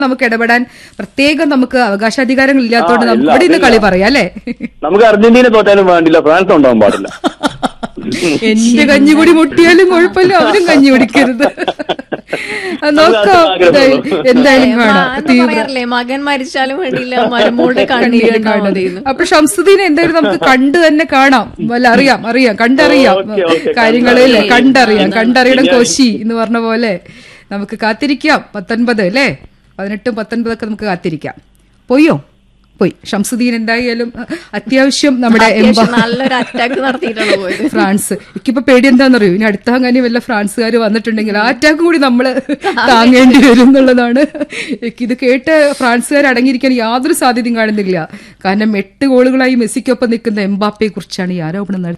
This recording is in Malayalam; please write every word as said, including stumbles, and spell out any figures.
നമുക്ക് ഇടപെടാൻ പ്രത്യേകം നമുക്ക് അവകാശാധികാരങ്ങൾ ഇല്ലാത്തതുകൊണ്ട് നമുക്ക് ഇവിടെ ഇന്ന് കളി പറയാം അല്ലേ? നമുക്ക് അർജന്റീന തോറ്റാലും വേണ്ടില്ല, ഫ്രാൻസ് ഉണ്ടാവാൻ പാടില്ല. എന്റെ കഞ്ഞി കൂടി മുട്ടിയാലും കുഴപ്പമില്ല, അവരും കഞ്ഞി കുടിക്കരുത്. നോക്കാം, എന്തായാലും പറയാറില്ലേ മകൻ മരിച്ചാലും വേണ്ടിയില്ല മരമോട് കണ്ണീര് കാണുന്നത്. അപ്പൊ ഷംസുദ്ദീനെ എന്തായാലും നമുക്ക് കണ്ടു തന്നെ കാണാം. വല്ല അറിയാം അറിയാം കണ്ടറിയാം കാര്യങ്ങളല്ലേ, കണ്ടറിയാം കണ്ടറിയണം കോശി എന്ന് പറഞ്ഞ പോലെ നമുക്ക് കാത്തിരിക്കാം. പത്തൊൻപത് അല്ലേ, പതിനെട്ടും പത്തൊൻപതൊക്കെ നമുക്ക് കാത്തിരിക്കാം. പോയോ പോയി ഷംസുദ്ദീൻ എന്തായാലും അത്യാവശ്യം നമ്മുടെ നല്ലൊരു അറ്റാക്ക് നടത്തിയിട്ടാണ് പോയത് ഫ്രാൻസ്. എനിക്കിപ്പോ പേടി എന്താണെന്നറിയോ, ഇനി അടുത്ത അങ്ങനെ വല്ല ഫ്രാൻസുകാർ വന്നിട്ടുണ്ടെങ്കിൽ ആ അറ്റാക്കും കൂടി നമ്മള് താങ്ങേണ്ടി വരും എന്നുള്ളതാണ്. ഇത് കേട്ട് ഫ്രാൻസുകാർ അടങ്ങിയിരിക്കാൻ യാതൊരു സാധ്യതയും കാണുന്നില്ല. കാരണം എട്ട് ഗോളുകളായി മെസ്സിക്കൊപ്പം നിൽക്കുന്ന എംബാപ്പയെ കുറിച്ചാണ് ഈ ആരോപണം നടത്തുന്നത്.